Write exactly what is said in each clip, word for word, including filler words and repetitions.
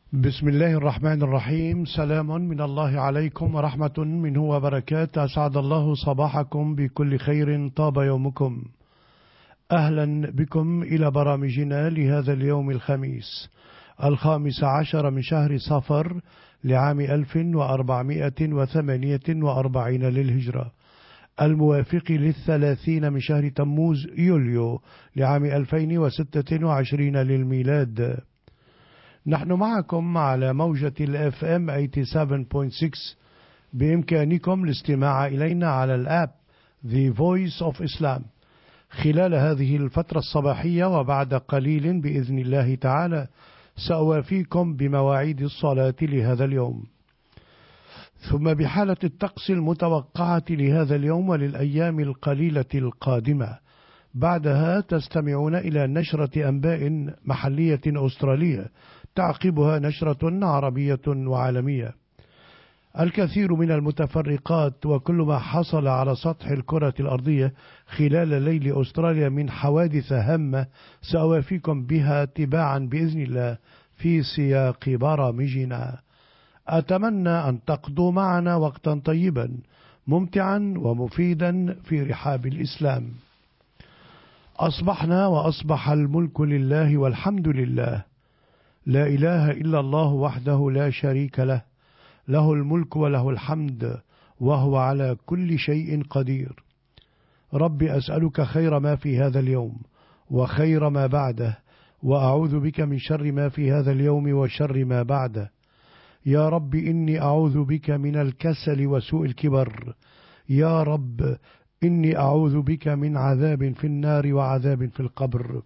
بسم الله الرحمن الرحيم. سلام من الله عليكم ورحمة منه وبركاته. أسعد الله صباحكم بكل خير، طاب يومكم. أهلا بكم إلى برامجنا لهذا اليوم الخميس الخامس عشر من شهر صفر لعام ألف وأربعمائة وثمانية وأربعين للهجرة، الموافق للثلاثين من شهر تموز يوليو لعام ألفين وستة وعشرين للميلاد. نحن معكم على موجة الاف ام ثمانية وثمانين فاصلة ستة. بإمكانكم الاستماع إلينا على الآب The Voice of Islam خلال هذه الفترة الصباحية، وبعد قليل بإذن الله تعالى سأوافيكم بمواعيد الصلاة لهذا اليوم، ثم بحالة الطقس المتوقعة لهذا اليوم وللأيام القليلة القادمة. بعدها تستمعون إلى نشرة أنباء محلية أسترالية، تعقبها نشرة عربية وعالمية. الكثير من المتفرقات وكل ما حصل على سطح الكرة الأرضية خلال ليل أستراليا من حوادث هامة سأوافيكم بها تباعا بإذن الله في سياق برامجنا. أتمنى أن تقضوا معنا وقتا طيبا ممتعا ومفيدا في رحاب الإسلام. أصبحنا وأصبح الملك لله والحمد لله، لا إله إلا الله وحده لا شريك له، له الملك وله الحمد وهو على كل شيء قدير. رب أسألك خير ما في هذا اليوم وخير ما بعده، وأعوذ بك من شر ما في هذا اليوم وشر ما بعده. يا رب إني أعوذ بك من الكسل وسوء الكبر. يا رب إني أعوذ بك من عذاب في النار وعذاب في القبر.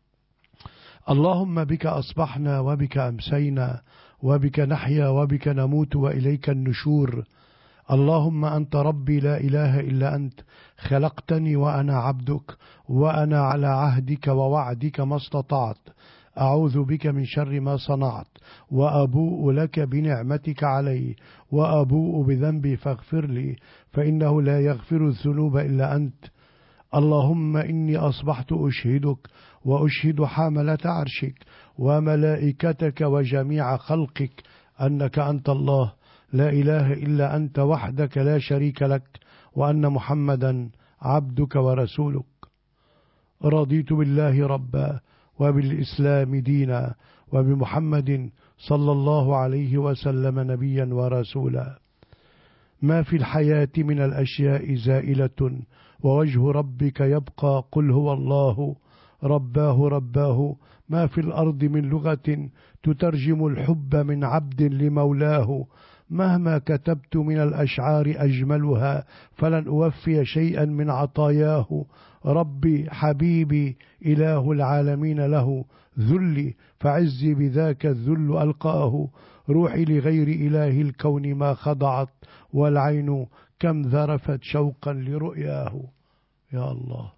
اللهم بك أصبحنا وبك أمسينا وبك نحيا وبك نموت وإليك النشور. اللهم أنت ربي لا إله إلا أنت، خلقتني وأنا عبدك، وأنا على عهدك ووعدك ما استطعت. أعوذ بك من شر ما صنعت، وأبوء لك بنعمتك علي، وأبوء بذنبي فاغفر لي، فإنه لا يغفر الذنوب إلا أنت. اللهم إني أصبحت أشهدك وأشهد حاملة عرشك وملائكتك وجميع خلقك أنك أنت الله، لا إله إلا أنت وحدك لا شريك لك، وأن محمدا عبدك ورسولك. رضيت بالله ربا وبالإسلام دينا وبمحمد صلى الله عليه وسلم نبيا ورسولا. ما في الحياة من الأشياء زائلة ووجه ربك يبقى، قل هو الله رباه رباه. ما في الأرض من لغة تترجم الحب من عبد لمولاه. مهما كتبت من الأشعار أجملها فلن أوفي شيئا من عطاياه. ربي حبيبي إله العالمين له ذلي، فعزي بذاك الذل ألقاه. روحي لغير إله الكون ما خضعت، والعين كم ذرفت شوقا لرؤياه. يا الله.